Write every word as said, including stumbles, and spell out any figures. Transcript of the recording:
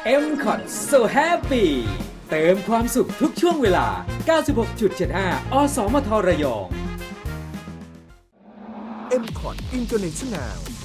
เอ็ม คอท So Happy เติมความสุขทุกช่วงเวลา เก้าสิบหกจุดเจ็ดห้า อสมทระยองเอ็ม คอท International